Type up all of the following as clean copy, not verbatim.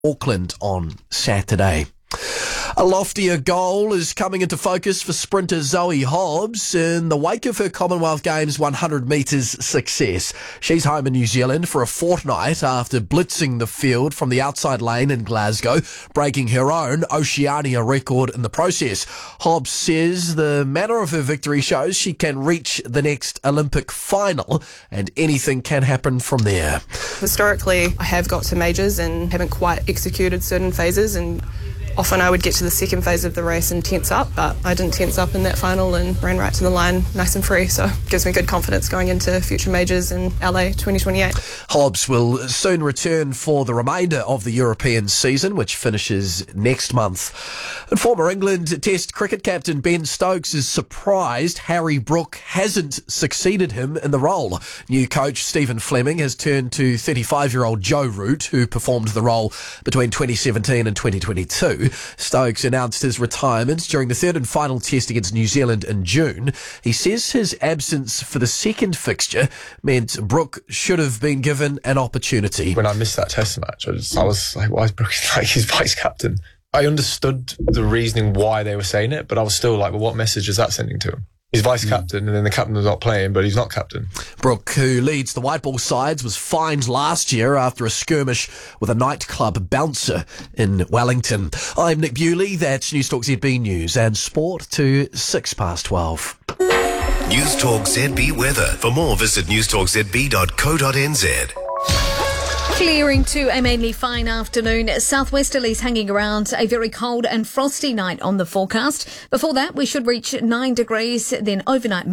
Auckland on Saturday. A loftier goal is coming into focus for sprinter Zoe Hobbs in the wake of her Commonwealth Games 100 metres success. She's home in New Zealand for a fortnight after blitzing the field from the outside lane in Glasgow, breaking her own Oceania record in the process. Hobbs says the manner of her victory shows she can reach the next Olympic final and anything can happen from there. Historically, I have got to majors and haven't quite executed certain phases, and often I would get to the second phase of the race and tense up, but I didn't tense up in that final and ran right to the line nice and free, so it gives me good confidence going into future majors in LA 2028. Hobbs will soon return for the remainder of the European season, which finishes next month. And former England Test cricket captain Ben Stokes is surprised Harry Brook hasn't succeeded him in the role. New coach Stephen Fleming has turned to 35-year-old Joe Root, who performed the role between 2017 and 2022. Stokes announced his retirement during the third and final test against New Zealand in June. He says his absence for the second fixture meant Brook should have been given an opportunity. When I missed that test match, I was like, why is Brook like his vice captain? I understood the reasoning why they were saying it, but I was still like, well, what message is that sending to him? He's vice captain, and then the captain was not playing, but he's not captain. Brook, who leads the white ball sides, was fined last year after a skirmish with a nightclub bouncer in Wellington. I'm Nick Bewley. That's News Talk ZB News and Sport to 12:06. News Talk ZB weather. For more, visit newstalkzb.co.nz. Clearing to a mainly fine afternoon. Southwesterlies hanging around, a very cold and frosty night on the forecast. Before that, we should reach 9 degrees, then overnight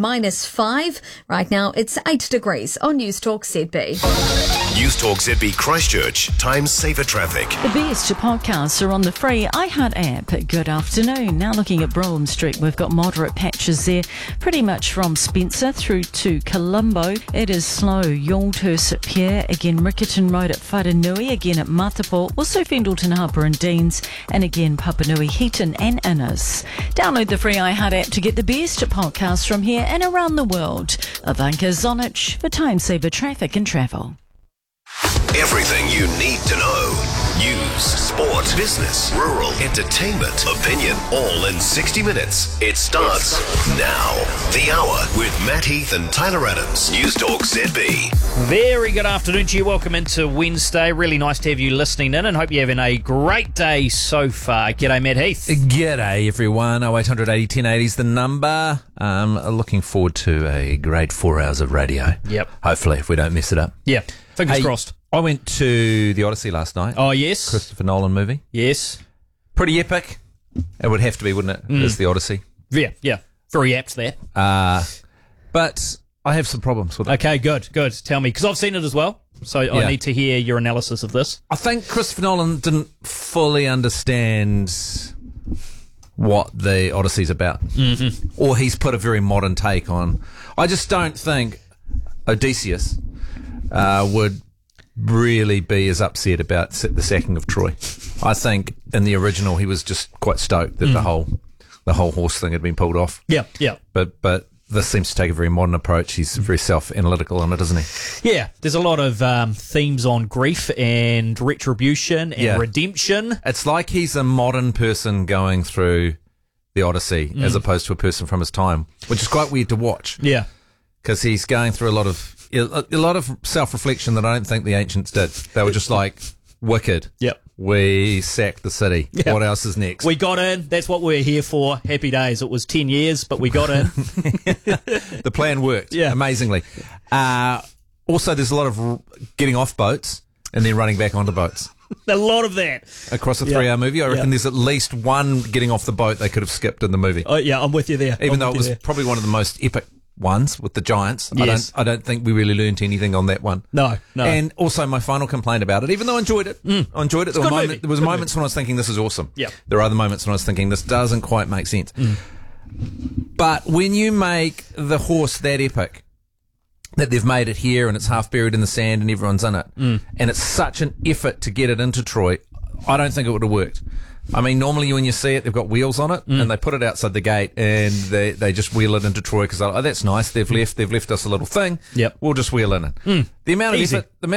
-5. Right now, it's 8 degrees on News Talk ZB. News Talk ZB Christchurch. Time saver traffic. The best podcasts are on the free iHeart app. Good afternoon. Now looking at Brougham Street, we've got moderate patches there, pretty much from Spencer through to Colombo. It is slow. Youlthurst Pier, again Riccarton Road at Wharenui, again at Matapo, also Fendleton Harbour and Deans, and again Papanui, Heaton and Innes. Download the free iHeart app to get the best podcasts from here and around the world. Ivanka Zonic for Time Saver Traffic and Travel. Everything you need to know. News, sport, business, rural, entertainment, opinion, all in 60 minutes. It starts now. The Hour with Matt Heath and Tyler Adams. News Talk ZB. Very good afternoon to you. Welcome into Wednesday. Really nice to have you listening in and hope you're having a great day so far. G'day, Matt Heath. G'day, everyone. 0800 80 1080 is the number. Looking forward to a great 4 hours of radio. Yep. Hopefully, if we don't mess it up. Yeah. Fingers crossed. I went to the Odyssey last night. Oh, yes. Christopher Nolan movie. Yes. Pretty epic. It would have to be, wouldn't it? It's the Odyssey. Yeah. Very apt, that. But I have some problems with it. Okay, good. Tell me, because I've seen it as well, so I need to hear your analysis of this. I think Christopher Nolan didn't fully understand what the Odyssey's about. Mm-hmm. Or he's put a very modern take on. I just don't think Odysseus would really be as upset about the sacking of Troy. I think in the original he was just quite stoked that the whole horse thing had been pulled off. Yeah. But this seems to take a very modern approach. He's very self-analytical on it, isn't he? Yeah, there's a lot of themes on grief and retribution and redemption. It's like he's a modern person going through the Odyssey as opposed to a person from his time, which is quite weird to watch. Yeah. Because he's going through a lot of self-reflection that I don't think the ancients did. They were just like, wicked. Yep. We sacked the city. Yep. What else is next? We got in. That's what we're here for. Happy days. It was 10 years, but we got in. The plan worked. Yeah. Amazingly. Also, there's a lot of getting off boats and then running back onto boats. A lot of that. Across a 3-hour movie. I reckon there's at least one getting off the boat they could have skipped in the movie. Oh, yeah, I'm with you there. Even though it was probably one of the most epic ones with the giants. Yes. I don't think we really learnt anything on that one. No. And also my final complaint about it, even though I enjoyed it. There was moments when I was thinking this is awesome. Yeah. There are other moments when I was thinking this doesn't quite make sense. But when you make the horse that epic, that they've made it here and it's half buried in the sand and everyone's in it, and it's such an effort to get it into Troy, I don't think it would have worked. I mean, normally when you see it, they've got wheels on it, and they put it outside the gate, and they just wheel it into Troy because oh, that's nice. They've left us a little thing. Yep. We'll just wheel in it. The amount of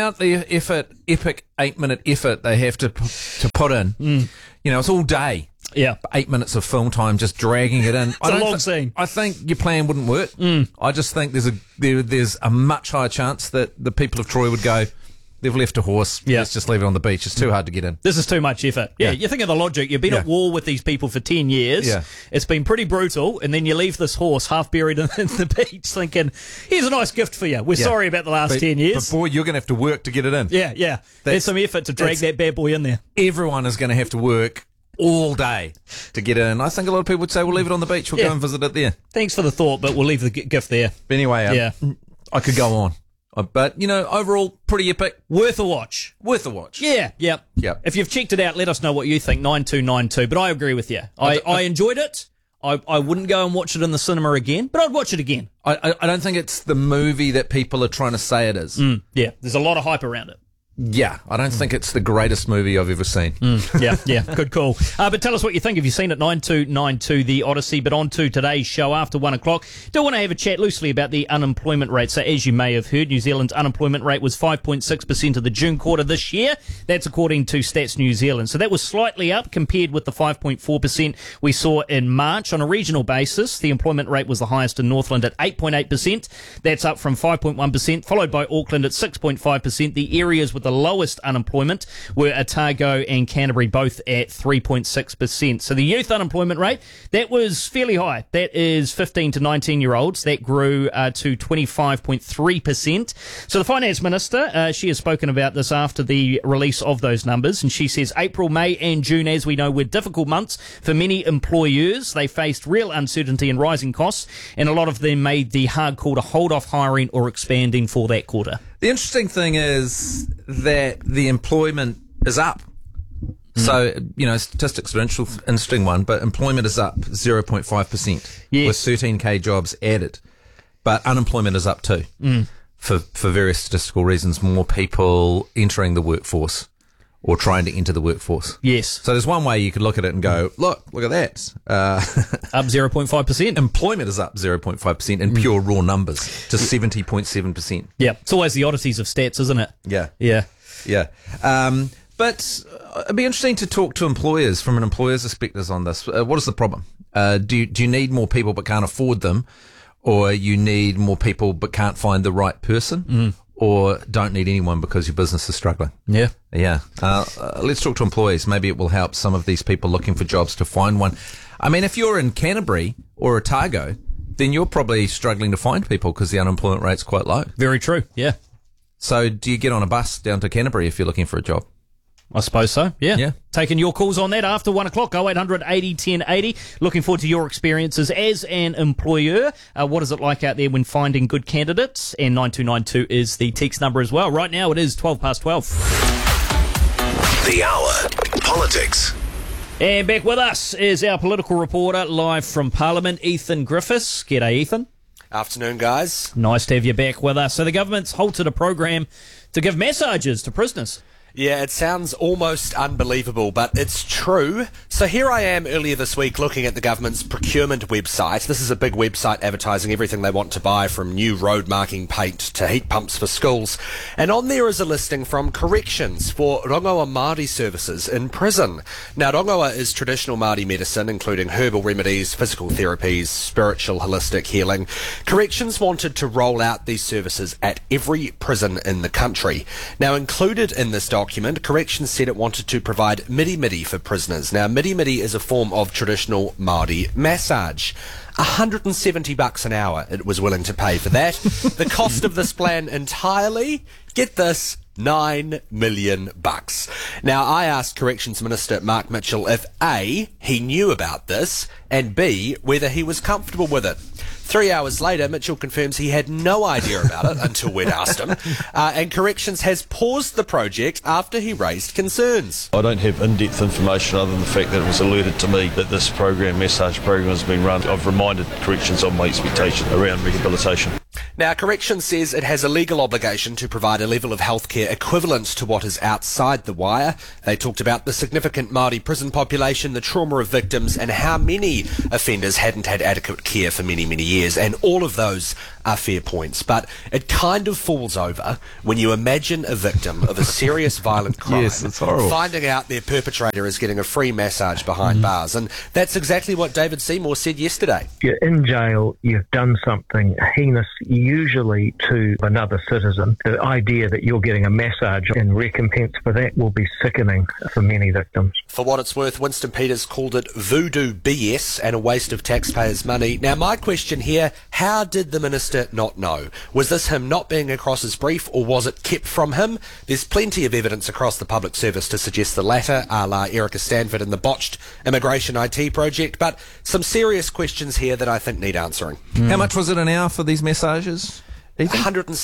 epic 8-minute effort they have to put in. You know, it's all day. Yeah. 8 minutes of film time just dragging it in. It's a long scene. I think your plan wouldn't work. I just think there's a much higher chance that the people of Troy would go, they've left a horse. Yeah. Let's just leave it on the beach. It's too hard to get in. This is too much effort. Yeah, you think of the logic. You've been at war with these people for 10 years. Yeah. It's been pretty brutal, and then you leave this horse half buried in the beach thinking, here's a nice gift for you. We're sorry about the last 10 years. But boy, you're going to have to work to get it in. Yeah. There's some effort to drag that bad boy in there. Everyone is going to have to work all day to get in. I think a lot of people would say, we'll leave it on the beach. We'll go and visit it there. Thanks for the thought, but we'll leave the gift there. But anyway, I could go on. But, you know, overall, pretty epic. Worth a watch. Yeah. Yep. If you've checked it out, let us know what you think. 9292. But I agree with you. I enjoyed it. I wouldn't go and watch it in the cinema again, but I'd watch it again. I don't think it's the movie that people are trying to say it is. Yeah. There's a lot of hype around it. Yeah, I don't think it's the greatest movie I've ever seen. Yeah, good call. But tell us what you think. Have you seen it? 9292 The Odyssey. But on to today's show after 1 o'clock. Do want to have a chat loosely about the unemployment rate. So as you may have heard, New Zealand's unemployment rate was 5.6% of the June quarter this year. That's according to Stats New Zealand. So that was slightly up compared with the 5.4% we saw in March. On a regional basis, the employment rate was the highest in Northland at 8.8%. That's up from 5.1%, followed by Auckland at 6.5%. The areas with the lowest unemployment were Otago and Canterbury, both at 3.6%. So the youth unemployment rate, that was fairly high. That is 15 to 19-year-olds. That grew to 25.3%. So the Finance Minister, she has spoken about this after the release of those numbers, and she says April, May and June, as we know, were difficult months for many employers. They faced real uncertainty and rising costs, and a lot of them made the hard call to hold off hiring or expanding for that quarter. The interesting thing is that the employment is up. So, you know, statistics are an interesting one, but employment is up 0.5%. Yes. With 13k jobs added. But unemployment is up too. For various statistical reasons, more people entering the workforce or trying to enter the workforce. Yes. So there's one way you could look at it and go, look at that. Up 0.5%. Employment is up 0.5% in pure raw numbers to 70.7%. Yeah. It's always the oddities of stats, isn't it? Yeah. Yeah. But it'd be interesting to talk to employers from an employer's perspective on this. What is the problem? Do you need more people but can't afford them? Or you need more people but can't find the right person? Or don't need anyone because your business is struggling? Yeah. Let's talk to employees. Maybe it will help some of these people looking for jobs to find one. I mean, if you're in Canterbury or Otago, then you're probably struggling to find people because the unemployment rate's quite low. Very true. Yeah. So do you get on a bus down to Canterbury if you're looking for a job? I suppose so, yeah. Yeah. Taking your calls on that after 1 o'clock, 0800 80 10 80. Looking forward to your experiences as an employer. What is it like out there when finding good candidates? And 9292 is the text number as well. Right now it is 12 past 12. The Hour. Politics. And back with us is our political reporter live from Parliament, Ethan Griffiths. G'day, Ethan. Afternoon, guys. Nice to have you back with us. So the government's halted a program to give massages to prisoners. Yeah, it sounds almost unbelievable, but it's true. So here I am earlier this week looking at the government's procurement website. This is a big website advertising everything they want to buy, from new road marking paint to heat pumps for schools. And on there is a listing from corrections for Rongoa Māori services in prison. Now, Rongoa is traditional Māori medicine, including herbal remedies, physical therapies, spiritual holistic healing. Corrections wanted to roll out these services at every prison in the country. Now, included in this document, Corrections said it wanted to provide midi-midi for prisoners. Now, midi-midi is a form of traditional Māori massage. $170 an hour it was willing to pay for that. The cost of this plan entirely, get this, $9 million. Now, I asked Corrections Minister Mark Mitchell if A, he knew about this, and B, whether he was comfortable with it. 3 hours later, Mitchell confirms he had no idea about it until we'd asked him, and Corrections has paused the project after he raised concerns. I don't have in-depth information other than the fact that it was alerted to me that this massage program has been run. I've reminded Corrections of my expectation around rehabilitation. Now, Corrections says it has a legal obligation to provide a level of healthcare equivalent to what is outside the wire. They talked about the significant Māori prison population, the trauma of victims, and how many offenders hadn't had adequate care for many, many years. And all of those are fair points. But it kind of falls over when you imagine a victim of a serious violent crime Yes, it's horrible. finding out their perpetrator is getting a free massage behind bars. And that's exactly what David Seymour said yesterday. You're in jail, you've done something heinous, usually to another citizen. The idea that you're getting a massage in recompense for that will be sickening for many victims. For what it's worth, Winston Peters called it voodoo BS and a waste of taxpayers' money. Now, my question here, how did the Minister not know? Was this him not being across his brief, or was it kept from him? There's plenty of evidence across the public service to suggest the latter, a la Erica Stanford and the botched immigration IT project, but some serious questions here that I think need answering. How much was it an hour for these massages? Ethan?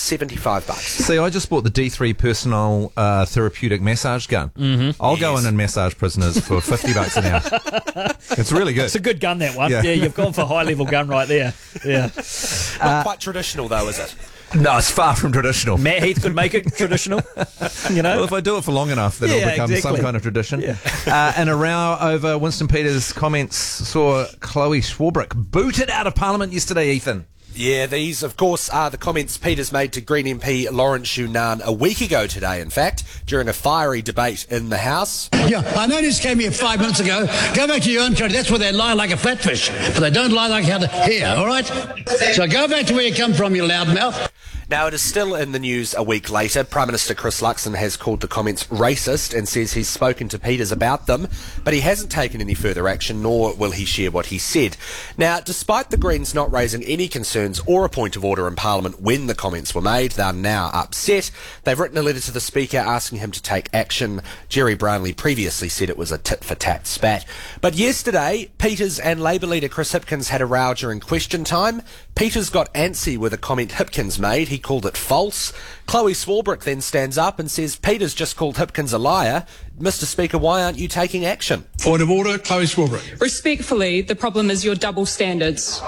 $175. See, I just bought the D3 personal therapeutic massage gun. I'll go in and massage prisoners for $50 an hour. It's really good. It's a good gun, that one. Yeah. Yeah, you've gone for a high-level gun right there. Yeah. Not quite traditional, though, is it? No, it's far from traditional. Matt Heath could make it traditional, you know. Well, if I do it for long enough, then it'll become some kind of tradition. Yeah. And a row over Winston Peters' comments saw Chloe Swarbrick booted out of Parliament yesterday, Ethan. Yeah, these, of course, are the comments Peters made to Green MP Lawrence Yunnan a week ago today, in fact, during a fiery debate in the House. Yeah, I know this came here 5 minutes ago. Go back to your own country. That's where they lie like a flatfish, but they don't lie like here, all right? So go back to where you come from, you loudmouth. Now, it is still in the news a week later. Prime Minister Chris Luxon has called the comments racist and says he's spoken to Peters about them, but he hasn't taken any further action, nor will he share what he said. Now, despite the Greens not raising any concerns or a point of order in Parliament when the comments were made, they're now upset. They've written a letter to the Speaker asking him to take action. Jerry Brownlee previously said it was a tit-for-tat spat. But yesterday, Peters and Labour leader Chris Hipkins had a row during question time. Peters got antsy with a comment Hipkins made. He called it false. Chloe Swarbrick then stands up and says Peters just called Hipkins a liar. Mr. Speaker, why aren't you taking action? Point of order, Chloe Swarbrick. Respectfully, the problem is your double standards.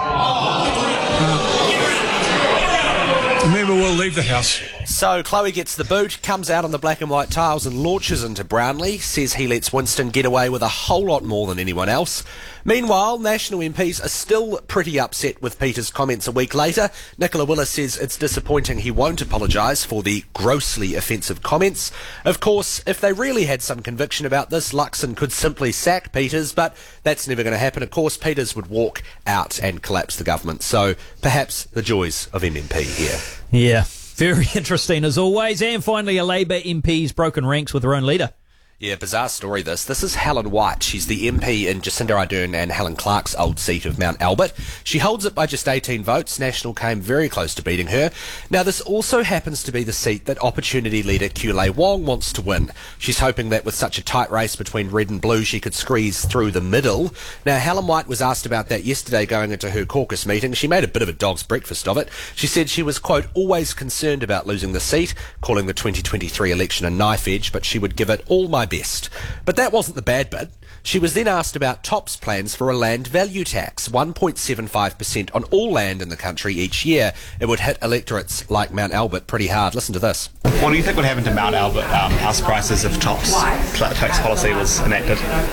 The member will leave the House. So Chloe gets the boot, comes out on the black and white tiles and launches into Brownlee, says he lets Winston get away with a whole lot more than anyone else. Meanwhile, National MPs are still pretty upset with Peters' comments a week later. Nicola Willis says it's disappointing he won't apologise for the grossly offensive comments. Of course, if they really had some conviction about this, Luxon could simply sack Peters, but that's never going to happen. Of course, Peters would walk out and collapse the government. So perhaps the joys of MMP here. Yeah, very interesting as always. And finally, a Labour MP's broken ranks with her own leader. Yeah, bizarre story this. This is Helen White. She's the MP in Jacinda Ardern and Helen Clark's old seat of Mount Albert. She holds it by just 18 votes. National came very close to beating her. Now, this also happens to be the seat that Opportunity leader Kulei Wong wants to win. She's hoping that with such a tight race between red and blue, she could squeeze through the middle. Now, Helen White was asked about that yesterday going into her caucus meeting. She made a bit of a dog's breakfast of it. She said she was, quote, always concerned about losing the seat, calling the 2023 election a knife edge, but she would give it all my best. But that wasn't the bad bit. She was then asked about TOP's plans for a land value tax, 1.75% on all land in the country each year. It would hit electorates like Mount Albert pretty hard. Listen to this. What do you think would happen to Mount Albert house prices if TOP's tax policy was enacted?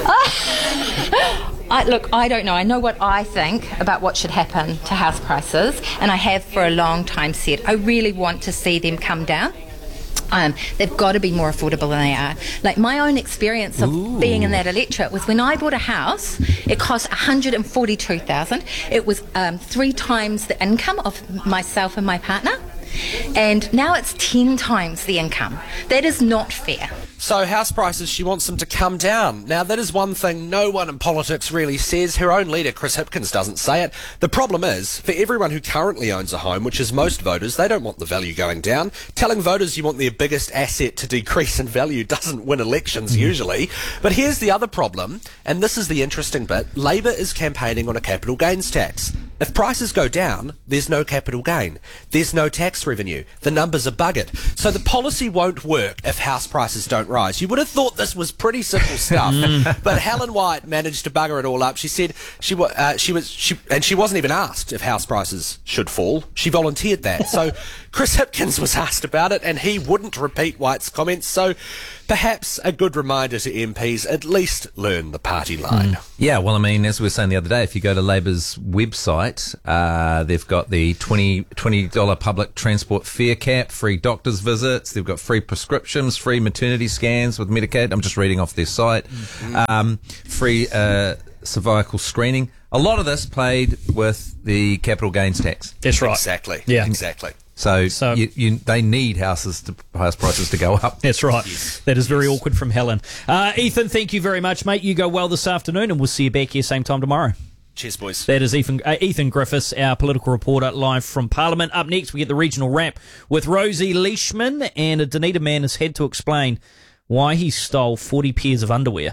Look, I don't know. I know what I think about what should happen to house prices, and I have for a long time said I really want to see them come down. They've got to be more affordable than they are. Like, my own experience of being in that electorate was when I bought a house, it cost $142,000. It was 3 times the income of myself and my partner, and now it's 10 times the income. That is not fair. So house prices, she wants them to come down. Now, that is one thing no one in politics really says. Her own leader, Chris Hipkins, doesn't say it. The problem is, for everyone who currently owns a home, which is most voters, they don't want the value going down. Telling voters you want their biggest asset to decrease in value doesn't win elections usually. But here's the other problem, and this is the interesting bit. Labour is campaigning on a capital gains tax. If prices go down, there's no capital gain. There's no tax revenue. The numbers are buggered. So the policy won't work if house prices don't rise. You would have thought this was pretty simple stuff, but Helen White managed to bugger it all up. She said she wasn't even asked if house prices should fall. She volunteered that. So Chris Hipkins was asked about it, and he wouldn't repeat White's comments. So perhaps a good reminder to MPs, at least learn the party line. Yeah, well, I mean, as we were saying the other day, if you go to Labor's website, they've got the $20 public transport fare cap, free doctor's visits, they've got free prescriptions, free maternity scans with Medicaid. I'm just reading off their site. Free cervical screening. A lot of this played with the capital gains tax. That's right. Exactly. Yeah. Exactly. So they need house prices to go up. That's right. Yes. That is very awkward from Helen. Ethan, thank you very much, mate. You go well this afternoon, and we'll see you back here same time tomorrow. Cheers, boys. That is Ethan Griffiths, our political reporter, live from Parliament. Up next, we get the regional wrap with Rosie Leishman, and a Dunedin man has had to explain why he stole 40 pairs of underwear.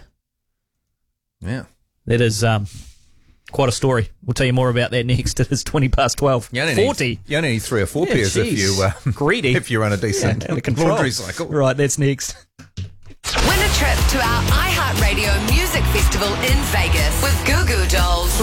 Yeah. That is quite a story. We'll tell you more about that next. It is 40. You only 40. You only need 3 or 4 pairs if you greedy. If you run a decent laundry cycle. Right, that's next. Win a trip to our iHeartRadio Music Festival in Vegas with Goo Goo Dolls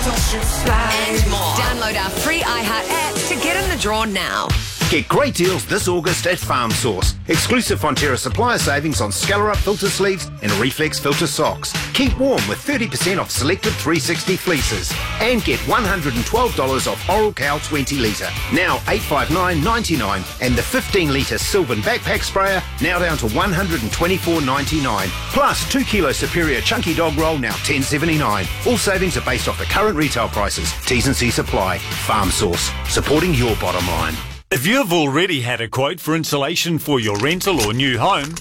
and more. Download our free iHeart app to get in the draw now. Get great deals this August at Farm Source. Exclusive Fonterra supplier savings on Scalar Up filter sleeves and Reflex filter socks. Keep warm with 30% off selected 360 fleeces. And get $112 off Oral Cow 20 litre. Now $859.99. And the 15 litre Sylvan backpack sprayer now down to $124.99. Plus 2 kilo Superior Chunky Dog Roll now $10.79. All savings are based off the current retail prices. T's and C's apply. Farm Source. Supporting your bottom line. If you've already had a quote for insulation for your rental or new home...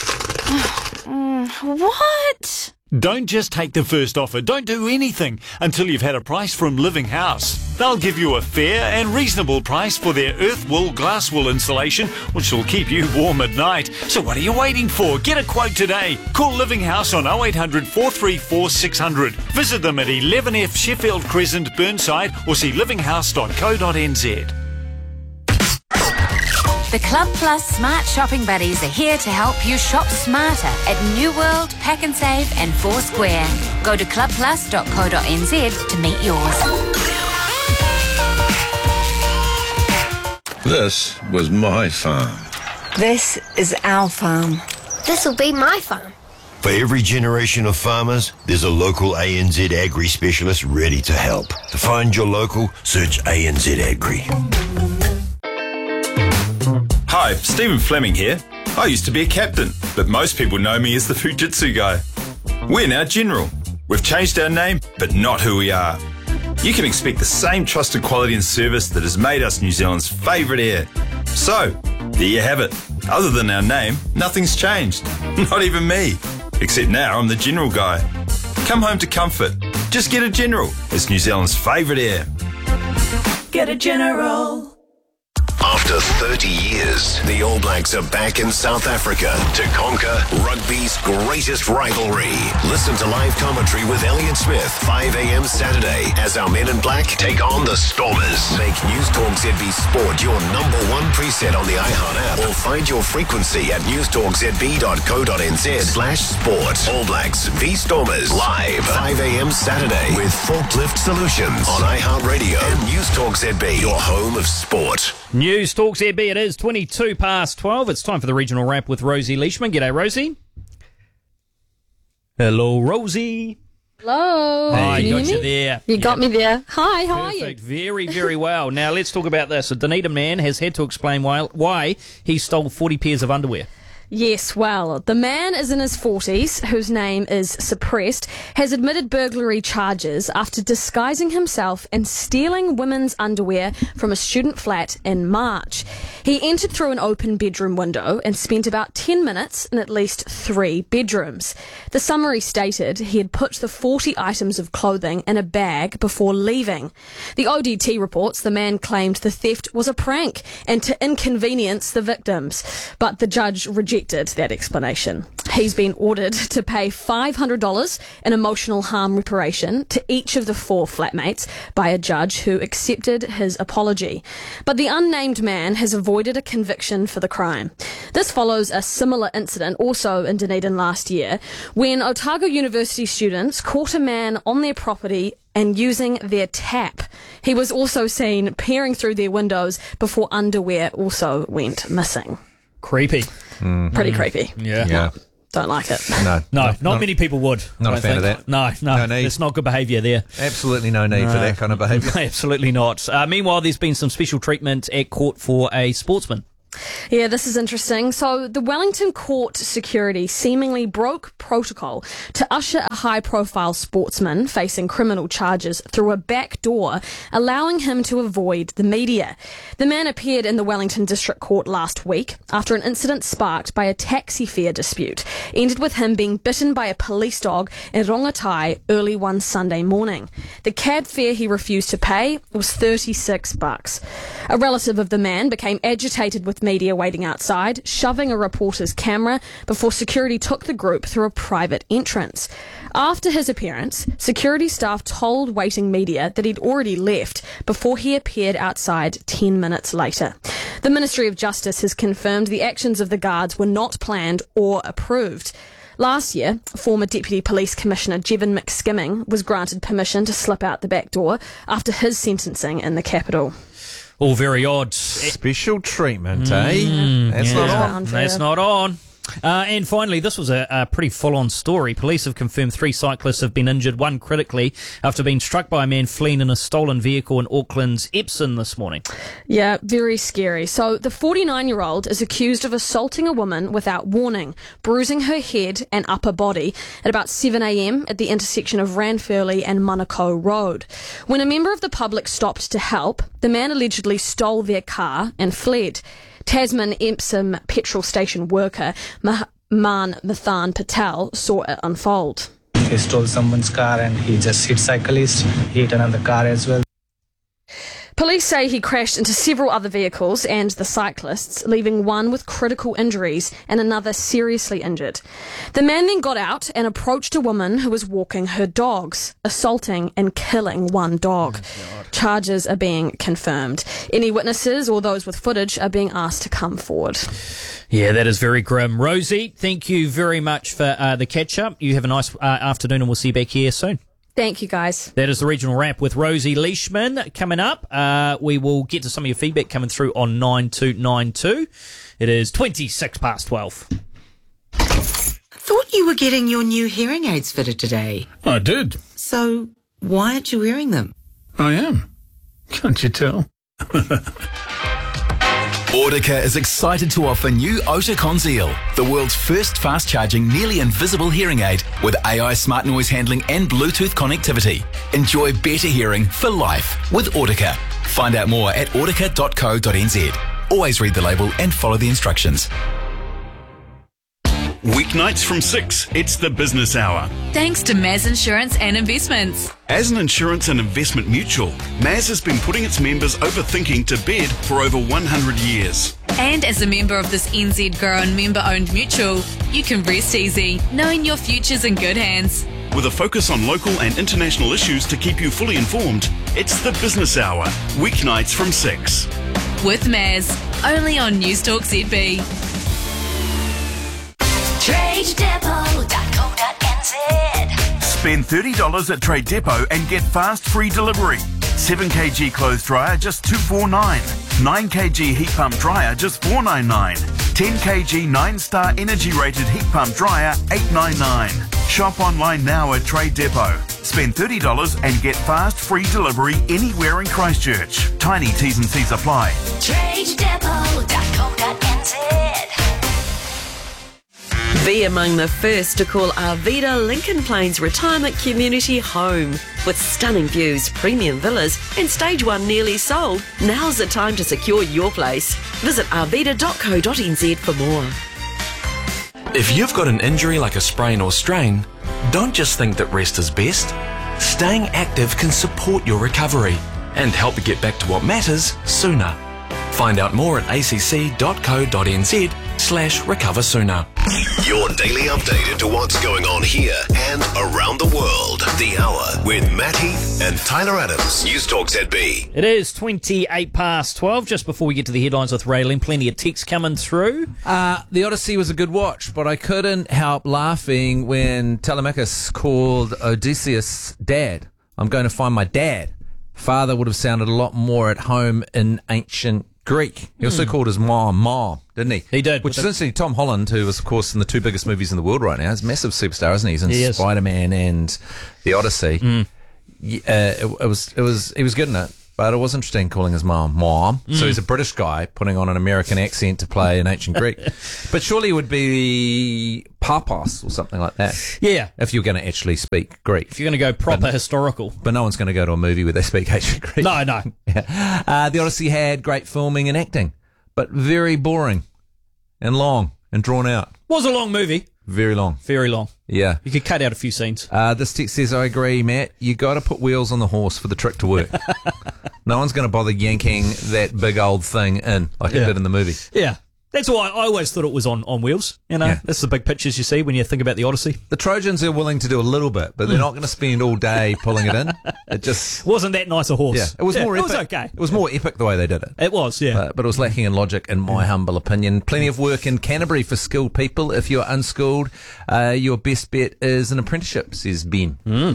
What? Don't just take the first offer. Don't do anything until you've had a price from Living House. They'll give you a fair and reasonable price for their earth wool, glass wool insulation, which will keep you warm at night. So what are you waiting for? Get a quote today. Call Living House on 0800 434 600. Visit them at 11F Sheffield Crescent, Burnside, or see livinghouse.co.nz. The Club Plus Smart Shopping Buddies are here to help you shop smarter at New World, Pack and Save and Foursquare. Go to clubplus.co.nz to meet yours. This was my farm. This is our farm. This'll be my farm. For every generation of farmers, there's a local ANZ Agri specialist ready to help. To find your local, search ANZ Agri. Hi, Stephen Fleming here. I used to be a captain, but most people know me as the Fujitsu guy. We're now General. We've changed our name, but not who we are. You can expect the same trusted quality and service that has made us New Zealand's favourite air. So, there you have it. Other than our name, nothing's changed. Not even me. Except now I'm the General guy. Come home to comfort. Just get a General. It's New Zealand's favourite air. Get a General. After 30 years, the All Blacks are back in South Africa to conquer rugby's greatest rivalry. Listen to live commentary with Elliot Smith, 5 a.m. Saturday, as our men in black take on the Stormers. Make News Talk ZB Sport your #1 preset on the iHeart app, or find your frequency at newstalkzb.co.nz/sport. All Blacks v Stormers, live 5 a.m. Saturday with Forklift Solutions on iHeart Radio and News Talk ZB, your home of sport. News Talk ZB, it is 12:22. It's time for the regional wrap with Rosie Leishman. G'day, Rosie. Hello, Rosie. Hello. Hi, got you there. You got me there. Hi, how are you? Perfect. Very, very well. Now, let's talk about this. A Dunedin man has had to explain why he stole 40 pairs of underwear. Yes, well, the man is in his 40s, whose name is suppressed, has admitted burglary charges after disguising himself and stealing women's underwear from a student flat in March. He entered through an open bedroom window and spent about 10 minutes in at least 3 bedrooms. The summary stated he had put the 40 items of clothing in a bag before leaving. The ODT reports the man claimed the theft was a prank and to inconvenience the victims, but the judge rejected rejected that explanation. He's been ordered to pay $500 in emotional harm reparation to each of the 4 flatmates by a judge who accepted his apology. But the unnamed man has avoided a conviction for the crime. This follows a similar incident also in Dunedin last year when Otago University students caught a man on their property and using their tap. He was also seen peering through their windows before underwear also went missing. Creepy. Pretty creepy. Yeah. Don't like it. No, not many people would. Not I a fan think. of that. No need. it's not good behaviour there. Absolutely no need for that kind of behaviour. Absolutely not. Meanwhile, there's been some special treatment at court for a sportsman. Yeah, this is interesting. So the Wellington Court security seemingly broke protocol to usher a high-profile sportsman facing criminal charges through a back door, allowing him to avoid the media. The man appeared in the Wellington District Court last week after an incident sparked by a taxi fare dispute ended with him being bitten by a police dog in Rongotai early one Sunday morning. The cab fare he refused to pay was $36. A relative of the man became agitated with media waiting outside, shoving a reporter's camera before security took the group through a private entrance. After his appearance, security staff told waiting media that he'd already left before he appeared outside 10 minutes later. The Ministry of Justice has confirmed the actions of the guards were not planned or approved. Last year, former Deputy Police Commissioner Jevon McSkimming was granted permission to slip out the back door after his sentencing in the capital. All very odd. Special treatment, eh? That's not on. That's not on. And finally, this was a pretty full-on story. Police have confirmed 3 cyclists have been injured, one critically, after being struck by a man fleeing in a stolen vehicle in Auckland's Epsom this morning. Yeah, very scary. So the 49-year-old is accused of assaulting a woman without warning, bruising her head and upper body at about 7 a.m. at the intersection of Ranfurly and Manukau Road. When a member of the public stopped to help, the man allegedly stole their car and fled. Tasman Epsom petrol station worker Man Mathan Patel saw it unfold. He stole someone's car and he just hit cyclist, hit another car as well. Police say he crashed into several other vehicles and the cyclists, leaving one with critical injuries and another seriously injured. The man then got out and approached a woman who was walking her dogs, assaulting and killing one dog. Charges are being confirmed. Any witnesses or those with footage are being asked to come forward. Yeah, that is very grim. Rosie, thank you very much for the catch-up. You have a nice afternoon and we'll see you back here soon. Thank you, guys. That is the Regional Wrap with Rosie Leishman. Coming up, we will get to some of your feedback coming through on 9292. It is 12:26. Thought you were getting your new hearing aids fitted today. I did. So why aren't you wearing them? I am. Can't you tell? Audica is excited to offer new Oticon Zeal, the world's first fast-charging, nearly invisible hearing aid with AI smart noise handling and Bluetooth connectivity. Enjoy better hearing for life with Audica. Find out more at audica.co.nz. Always read the label and follow the instructions. Weeknights from 6, it's the business hour. Thanks to Maz Insurance and Investments. As an insurance and investment mutual, Maz has been putting its members overthinking to bed for over 100 years. And as a member of this NZ grown member-owned mutual, you can rest easy, knowing your future's in good hands. With a focus on local and international issues to keep you fully informed, it's the business hour, weeknights from 6. With Maz, only on Newstalk ZB. TradeDepot.co.nz. Spend $30 at Trade Depot and get fast free delivery. 7kg clothes dryer just $249. 9kg heat pump dryer just $499. 10kg 9-star energy rated heat pump dryer $899. Shop online now at Trade Depot. Spend $30 and get fast free delivery anywhere in Christchurch. Tiny T's and C's apply. TradeDepot.co.nz. Be among the first to call Arvida Lincoln Plains Retirement Community home. With stunning views, premium villas and stage 1 nearly sold, now's the time to secure your place. Visit arvida.co.nz for more. If you've got an injury like a sprain or strain, don't just think that rest is best. Staying active can support your recovery and help you get back to what matters sooner. Find out more at acc.co.nz/recover sooner. Your daily update into what's going on here and around the world. The Hour with Matt Heath and Tyler Adams. News Talk ZB. It is 12:28. Just before we get to the headlines with Raylene, plenty of texts coming through. The Odyssey was a good watch, but I couldn't help laughing when Telemachus called Odysseus dad. I'm going to find my dad. Father would have sounded a lot more at home in ancient Greek. He also called his mom, didn't he? He did. Which is interesting. Tom Holland, who was, of course, in the two biggest movies in the world right now, is a massive superstar, isn't he? He's in Spider-Man and The Odyssey. He was good in it, but it was interesting calling his mom. So he's a British guy putting on an American accent to play in ancient Greek. But surely it would be Papos or something like that. Yeah. If you're going to actually speak Greek. If you're going to go proper historical. But no one's going to go to a movie where they speak ancient Greek. No. Yeah. The Odyssey had great filming and acting, but very boring and long and drawn out. Was a long movie. Very long. Very long. Yeah. You could cut out a few scenes. This text says, I agree, Matt. You got to put wheels on the horse for the trick to work. No one's going to bother yanking that big old thing in like it did in the movie. Yeah. That's why I always thought it was on wheels. You know, that's the big pictures you see when you think about the Odyssey. The Trojans are willing to do a little bit, but they're not going to spend all day pulling it in. It just wasn't that nice a horse. Yeah, it was more epic. It was okay. It was more epic the way they did it. It was, yeah. But it was lacking in logic, in my humble opinion. Plenty of work in Canterbury for skilled people. If you're unskilled, your best bet is an apprenticeship, says Ben.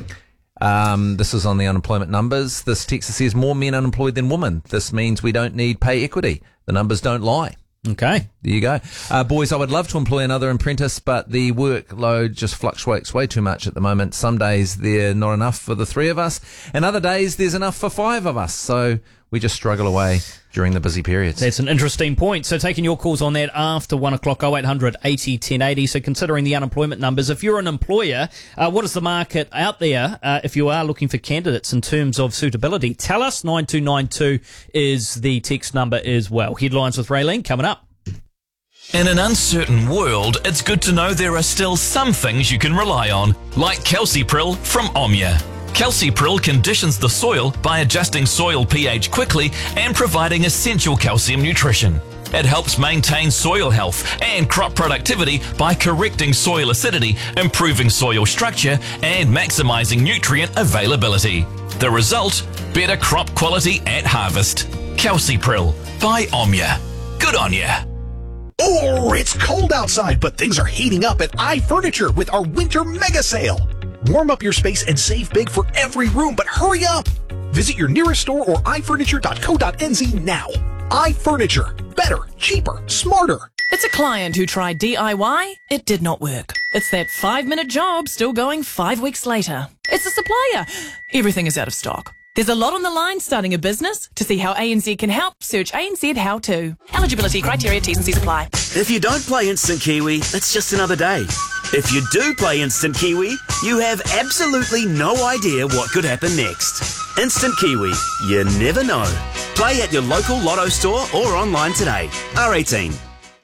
This is on the unemployment numbers. This text says more men unemployed than women. This means we don't need pay equity. The numbers don't lie. Okay. There you go. Boys, I would love to employ another apprentice, but the workload just fluctuates way too much at the moment. Some days there's not enough for the three of us, and other days there's enough for five of us. So we just struggle away during the busy periods. That's an interesting point. So taking your calls on that after 1 o'clock, 0800 80 1080. So considering the unemployment numbers, if you're an employer, what is the market out there if you are looking for candidates in terms of suitability? Tell us. 9292 is the text number as well. Headlines with Raylene coming up. In an uncertain world, it's good to know there are still some things you can rely on, like Calcipril from Omnia. Calcipril conditions the soil by adjusting soil pH quickly and providing essential calcium nutrition. It helps maintain soil health and crop productivity by correcting soil acidity, improving soil structure, and maximizing nutrient availability. The result? Better crop quality at harvest. Calcipril by Omnia. Good on ya. Oh, it's cold outside, but things are heating up at iFurniture with our winter mega sale. Warm up your space and save big for every room, but hurry up! Visit your nearest store or ifurniture.co.nz now. iFurniture. Better, cheaper, smarter. It's a client who tried DIY. It did not work. It's that 5-minute job still going 5 weeks later. It's a supplier. Everything is out of stock. There's a lot on the line starting a business. To see how ANZ can help, search ANZ How To. Eligibility criteria, T's and C's apply. If you don't play Instant Kiwi, it's just another day. If you do play Instant Kiwi, you have absolutely no idea what could happen next. Instant Kiwi, you never know. Play at your local Lotto store or online today. R18.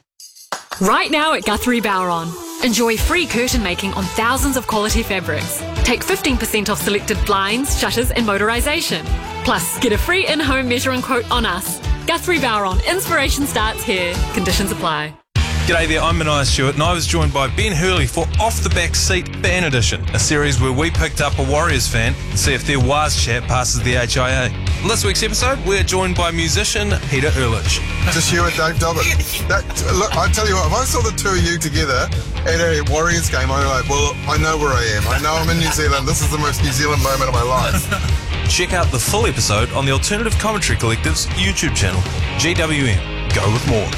Right now at Guthrie Bowron. Enjoy free curtain making on thousands of quality fabrics. Take 15% off selected blinds, shutters and motorisation. Plus, get a free in-home measuring quote on us. Guthrie Bowron. Inspiration starts here. Conditions apply. G'day there, I'm Mania Stewart and I was joined by Ben Hurley for Off the Back Seat Fan Edition, a series where we picked up a Warriors fan and see if their Waz chat passes the HIA. In this week's episode, we're joined by musician Peter Ehrlich. Just here with Dave Dobbin. Look, I tell you what, if I saw the two of you together at a Warriors game, I'd be like, well, I know where I am. I know I'm in New Zealand. This is the most New Zealand moment of my life. Check out the full episode on the Alternative Commentary Collective's YouTube channel, GWM. Go with more.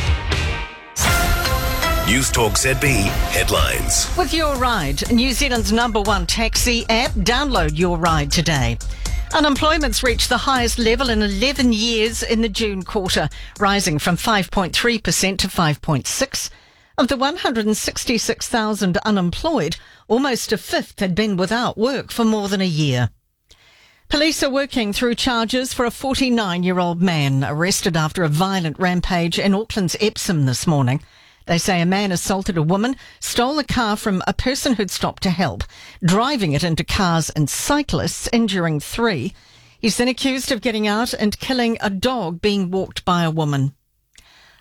News Talk ZB headlines. With Your Ride, New Zealand's #1 taxi app, download Your Ride today. Unemployment's reached the highest level in 11 years in the June quarter, rising from 5.3% to 5.6%. Of the 166,000 unemployed, almost a fifth had been without work for more than a year. Police are working through charges for a 49-year-old man arrested after a violent rampage in Auckland's Epsom this morning. They say a man assaulted a woman, stole a car from a person who'd stopped to help, driving it into cars and cyclists, injuring 3. He's then accused of getting out and killing a dog being walked by a woman.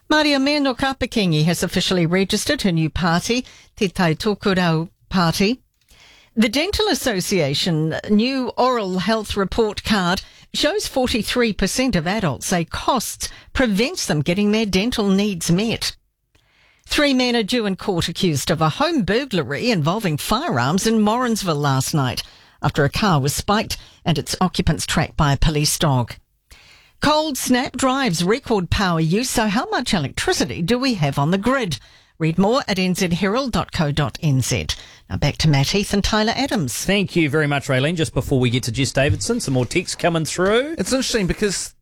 Maria Meno Kapakingi has officially registered her new party, Te Tai Tokurau Party. The Dental Association new oral health report card shows 43% of adults say costs prevents them getting their dental needs met. 3 men are due in court accused of a home burglary involving firearms in Morrinsville last night after a car was spiked and its occupants tracked by a police dog. Cold snap drives record power use, so how much electricity do we have on the grid? Read more at nzherald.co.nz. Now back to Matt Heath and Tyler Adams. Thank you very much, Raylene. Just before we get to Jess Davidson, some more texts coming through. It's interesting because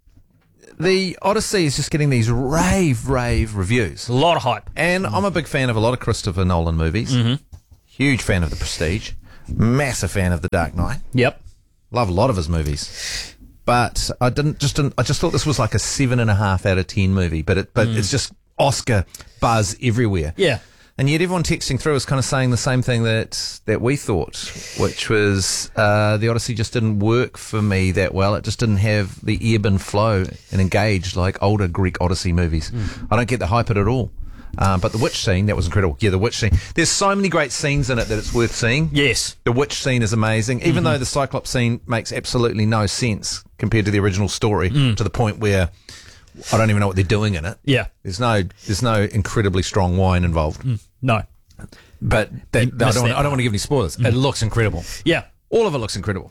the Odyssey is just getting these rave reviews. A lot of hype. And I'm a big fan of a lot of Christopher Nolan movies. Mm-hmm. Huge fan of The Prestige. Massive fan of The Dark Knight. Yep. Love a lot of his movies. But I just thought this was like a 7.5 out of 10 movie. But it's just Oscar buzz everywhere. Yeah. And yet everyone texting through is kind of saying the same thing that we thought, which was the Odyssey just didn't work for me that well. It just didn't have the ebb and flow and engage like older Greek Odyssey movies. I don't get the hype at all. But the witch scene, that was incredible. Yeah, the witch scene. There's so many great scenes in it that it's worth seeing. Yes. The witch scene is amazing, even though the Cyclops scene makes absolutely no sense compared to the original story, to the point where I don't even know what they're doing in it. Yeah. There's no incredibly strong wine involved. No. But I don't want to give any spoilers. It looks incredible. Yeah. All of it looks incredible.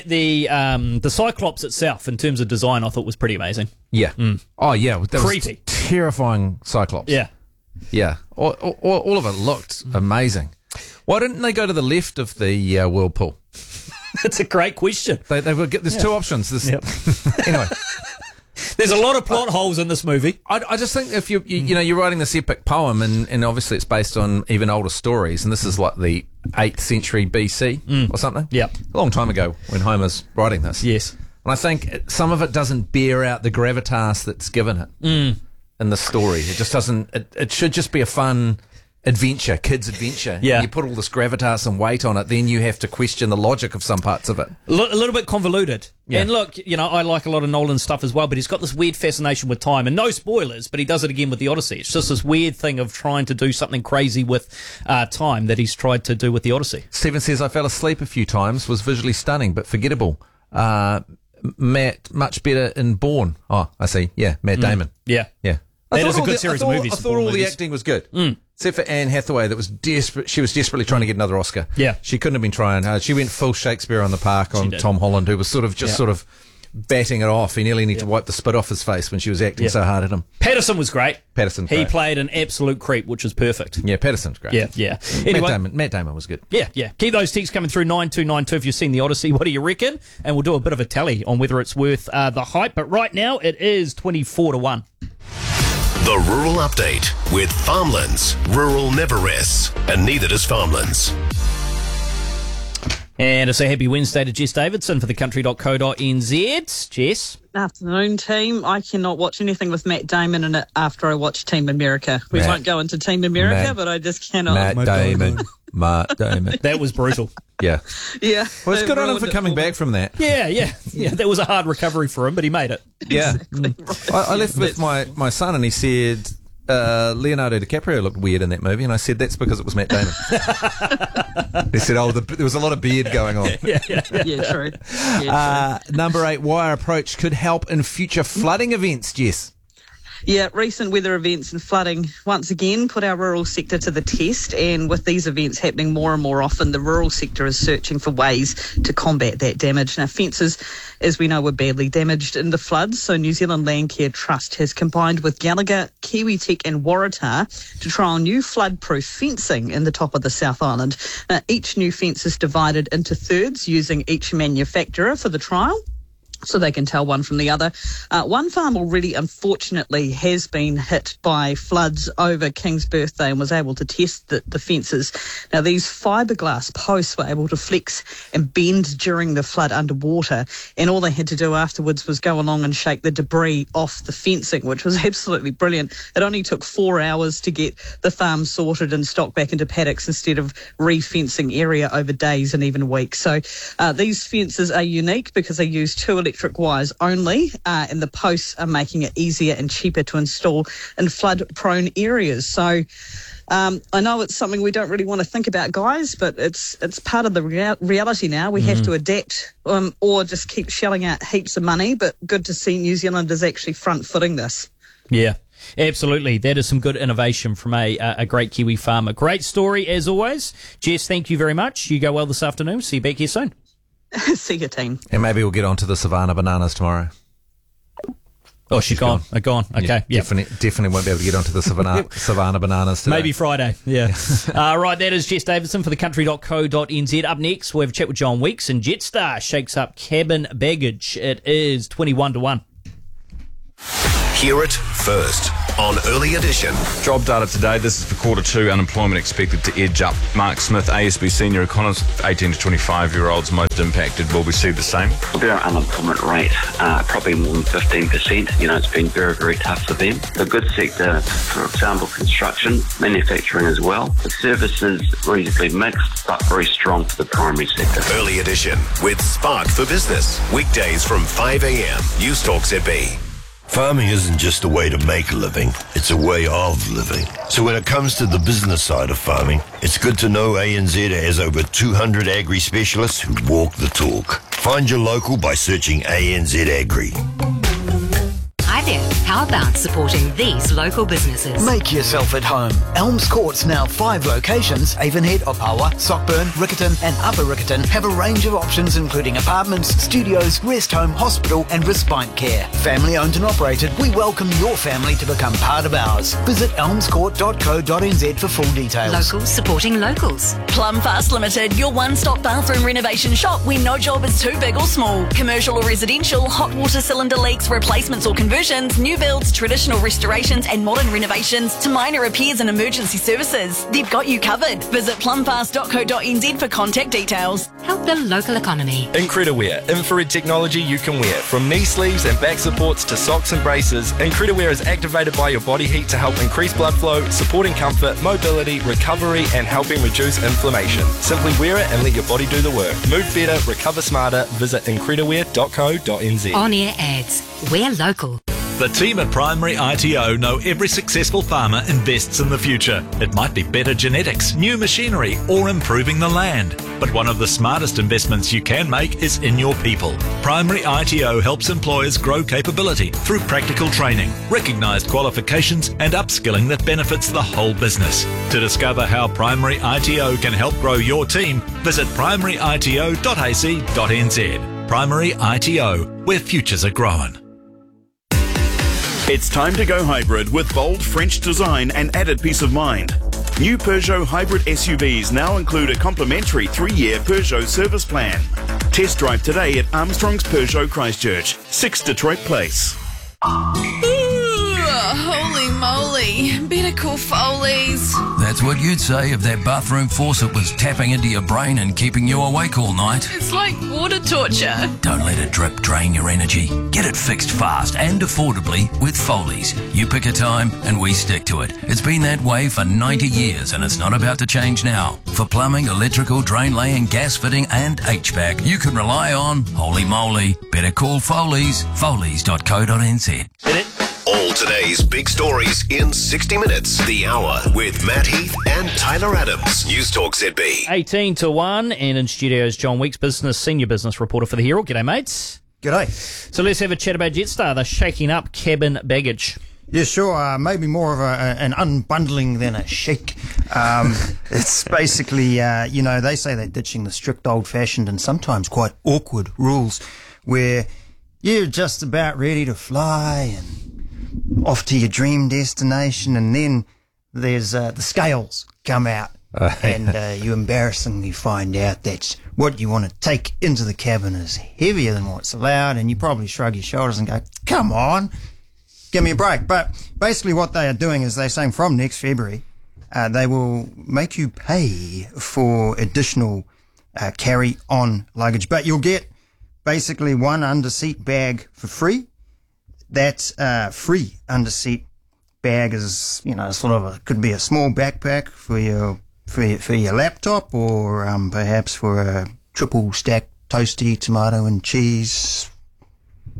The Cyclops itself, in terms of design, I thought was pretty amazing. Yeah. Oh, yeah. That Creepy. Was terrifying Cyclops. Yeah. Yeah. All of it looked amazing. Why didn't they go to the left of the whirlpool? That's a great question. There's two options. Anyway. There's a lot of plot holes in this movie. I just think if you're writing this epic poem, and obviously it's based on even older stories, and this is like the 8th century BC or something. Yep. A long time ago when Homer's writing this. Yes. And I think some of it doesn't bear out the gravitas that's given it in the story. It just doesn't. It should just be a fun adventure, kids' adventure. Yeah. You put all this gravitas and weight on it, then you have to question the logic of some parts of it. A little bit convoluted. Yeah. And look, I like a lot of Nolan stuff as well, but he's got this weird fascination with time. And no spoilers, but he does it again with the Odyssey. It's just this weird thing of trying to do something crazy with time that he's tried to do with the Odyssey. Stephen says, I fell asleep a few times, was visually stunning, but forgettable. Matt, much better in Bourne. Oh, I see. Yeah, Matt Damon. Yeah. Yeah. That is a good series of movies. I thought all the acting was good. Except for Anne Hathaway, that was desperate. She was desperately trying to get another Oscar. Yeah. She couldn't have been trying. She went full Shakespeare on the Park on Tom Holland, who was sort of batting it off. He nearly needed to wipe the spit off his face when she was acting so hard at him. Patterson was great. He played an absolute creep, which was perfect. Yeah, Patterson's great. Yeah. Anyway, Matt Damon was good. Yeah. Keep those texts coming through 9292 if you've seen the Odyssey. What do you reckon? And we'll do a bit of a tally on whether it's worth the hype. But right now, it is 24-1. The Rural Update with Farmlands. Rural never rests, and neither does Farmlands. And it's a happy Wednesday to Jess Davidson for thecountry.co.nz. Jess? Afternoon, team. I cannot watch anything with Matt Damon in it after I watch Team America. We won't go into Team America, but I just cannot. Matt Damon. That was brutal. Yeah. Yeah. Well, it's good on him for coming back from that. Yeah. That was a hard recovery for him, but he made it. Yeah. I left with my son, and he said Leonardo DiCaprio looked weird in that movie, and I said that's because it was Matt Damon. He said, there was a lot of beard going on. Yeah, true. Number 8, wire approach could help in future flooding events, Jess. Yeah, recent weather events and flooding once again put our rural sector to the test, and with these events happening more and more often, the rural sector is searching for ways to combat that damage. Now, fences, as we know, were badly damaged in the floods, so New Zealand Landcare Trust has combined with Gallagher, Kiwitech and Waratah to trial new flood-proof fencing in the top of the South Island. Now, each new fence is divided into thirds using each manufacturer for the trial, so they can tell one from the other. One farm already, unfortunately, has been hit by floods over King's birthday and was able to test the fences. Now, these fiberglass posts were able to flex and bend during the flood underwater, and all they had to do afterwards was go along and shake the debris off the fencing, which was absolutely brilliant. It only took 4 hours to get the farm sorted and stocked back into paddocks instead of re-fencing area over days and even weeks. So these fences are unique because they use 2 electric wires only, and the posts are making it easier and cheaper to install in flood-prone areas. So I know it's something we don't really want to think about, guys, but it's part of the reality now. We have to adapt or just keep shelling out heaps of money, but good to see New Zealand is actually front-footing this. Yeah, absolutely. That is some good innovation from a great Kiwi farmer. Great story, as always. Jess, thank you very much. You go well this afternoon. See you back here soon. See you, team. And maybe we'll get on to the Savannah bananas tomorrow. Oh, she's gone. Gone. Okay. Yeah. Definitely won't be able to get onto the Savannah bananas today. Maybe Friday. Yeah. Right, that is Jess Davidson for thecountry.co.nz. Up next, we'll have a chat with John Weeks, and Jetstar shakes up cabin baggage. It is 21-1. Hear it first on Early Edition. Job data today. This is for quarter two. Unemployment expected to edge up. Mark Smith, ASB senior economist, 18 to 25-year-olds most impacted. Will we see the same? Their unemployment rate, probably more than 15%. You know, it's been very, very tough for them. The good sector, for example, construction, manufacturing as well. The services reasonably mixed, but very strong for the primary sector. Early Edition with Spark for Business. Weekdays from 5 a.m. News Talk ZB. Farming isn't just a way to make a living, it's a way of living. So when it comes to the business side of farming, it's good to know ANZ has over 200 agri specialists who walk the talk. Find your local by searching ANZ Agri. Hi there. How about supporting these local businesses? Make yourself at home. Elms Court's now 5 locations. Avonhead, Opawa, Sockburn, Riccarton and Upper Riccarton have a range of options including apartments, studios, rest home, hospital and respite care. Family owned and operated, we welcome your family to become part of ours. Visit elmscourt.co.nz for full details. Locals supporting locals. Plumfast Limited, your one-stop bathroom renovation shop where no job is too big or small. Commercial or residential, hot water cylinder leaks, replacements or conversions, new builds, traditional restorations and modern renovations to minor repairs and emergency services. They've got you covered. Visit plumfast.co.nz for contact details. Help the local economy. Incrediwear, infrared technology you can wear. From knee sleeves and back supports to socks and braces, Incrediwear is activated by your body heat to help increase blood flow, supporting comfort, mobility, recovery and helping reduce inflammation. Simply wear it and let your body do the work. Move better, recover smarter. Visit incrediwear.co.nz. On-air ads. We're local. The team at Primary ITO know every successful farmer invests in the future. It might be better genetics, new machinery, or improving the land. But one of the smartest investments you can make is in your people. Primary ITO helps employers grow capability through practical training, recognised qualifications, and upskilling that benefits the whole business. To discover how Primary ITO can help grow your team, visit primaryito.ac.nz. Primary ITO, where futures are grown. It's time to go hybrid with bold French design and added peace of mind. New Peugeot hybrid SUVs now include a complimentary 3-year Peugeot service plan. Test drive today at Armstrong's Peugeot Christchurch, 6 Detroit Place. Holy moly. Better call Foley's. That's what you'd say if that bathroom faucet was tapping into your brain and keeping you awake all night. It's like water torture. Don't let a drip drain your energy. Get it fixed fast and affordably with Foley's. You pick a time and we stick to it. It's been that way for 90 years and it's not about to change now. For plumbing, electrical, drain laying, gas fitting and HVAC, you can rely on Holy Moly. Better call Foley's. Foley's.co.nz. All today's big stories in 60 minutes. The Hour with Matt Heath and Tyler Adams. News Talk ZB. 18-1, and in studios, John Weeks, senior business reporter for The Herald. G'day, mates. G'day. So let's have a chat about Jetstar. They're shaking up cabin baggage. Yeah, sure. Maybe more of an unbundling than a shake. It's basically, they say they're ditching the strict old-fashioned and sometimes quite awkward rules where you're just about ready to fly and off to your dream destination, and then there's the scales come out, and you embarrassingly find out that what you want to take into the cabin is heavier than what's allowed, and you probably shrug your shoulders and go, come on, give me a break. But basically what they are doing is they're saying from next February, they will make you pay for additional carry-on luggage, but you'll get basically one under-seat bag for free. That free under-seat bag is, sort of could be a small backpack for your laptop, or perhaps for a triple stack toasty tomato and cheese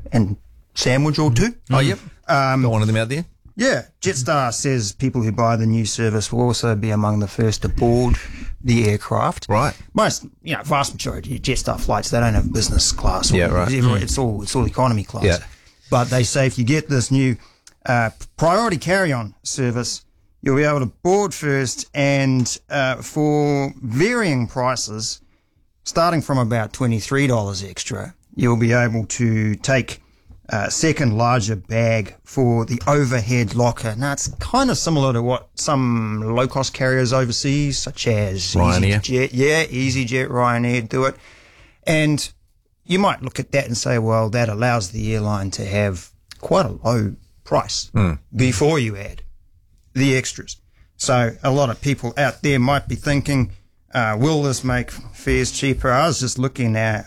and sandwich or two. Oh, yep. Got one of them out there. Yeah, Jetstar says people who buy the new service will also be among the first to board the aircraft. Right. Vast majority of Jetstar flights, they don't have business class. Yeah, right. It's all economy class. Yeah. But they say if you get this new priority carry-on service, you'll be able to board first, and for varying prices, starting from about $23 extra, you'll be able to take second larger bag for the overhead locker. Now, it's kind of similar to what some low-cost carriers overseas, such as Ryanair. EasyJet, Ryanair, do it. And you might look at that and say, well, that allows the airline to have quite a low price before you add the extras. So a lot of people out there might be thinking, will this make fares cheaper? I was just looking at